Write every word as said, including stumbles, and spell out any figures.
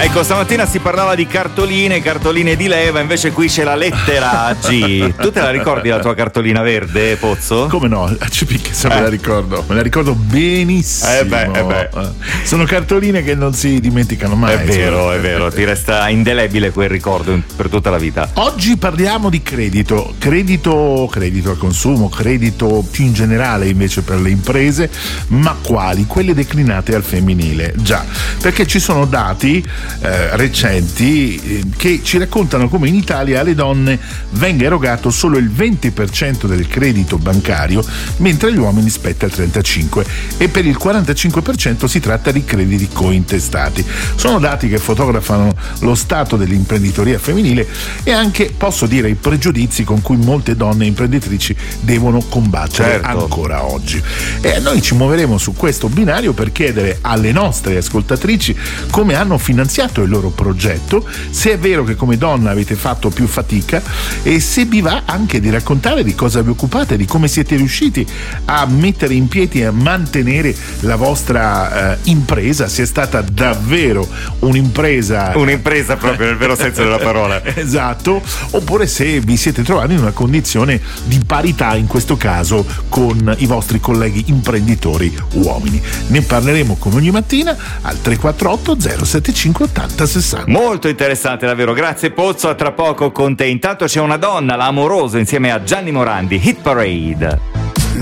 Ecco, stamattina si parlava di cartoline, cartoline di leva, invece qui c'è la lettera G. Tu te la ricordi la tua cartolina verde, Pozzo? Come no? C P che se me Eh. la ricordo, me la ricordo benissimo. Eh beh, eh beh. Sono cartoline che non si dimenticano mai. È vero, è vero, ti resta indelebile quel ricordo per tutta la vita. Oggi parliamo di credito, credito, credito al consumo, credito più in generale invece per le imprese, ma quali? Quelle declinate al femminile, già, perché ci sono dati eh, recenti eh, che ci raccontano come in Italia alle donne venga erogato solo il venti per cento del credito bancario, mentre agli uomini spetta il trentacinque per cento e per il quarantacinque per cento si tratta di crediti cointestati. Sono dati che fotografano lo stato dell'imprenditoria femminile e anche, posso dire, i pregiudizi con cui molte donne imprenditrici devono combattere Certo. ancora oggi. E noi ci muoveremo su questo binario per chiedere alle nostre ascoltatrici come hanno finanziato il loro progetto, se è vero che come donna avete fatto più fatica e se vi va anche di raccontare di cosa vi occupate, di come siete riusciti a mettere in piedi e a mantenere la vostra eh, impresa, se è stata davvero un'impresa Un'impresa proprio nel vero senso della parola. esatto, oppure se vi siete trovati in una condizione di parità, in questo caso con i vostri colleghi imprenditori uomini. Ne parleremo come ogni mattina al tre quattro otto zero sette cinque ottanta sessanta. Molto interessante davvero, grazie Pozzo, a tra poco con te. Intanto c'è una donna, la Amoroso, insieme a Gianni Morandi, Hit Parade.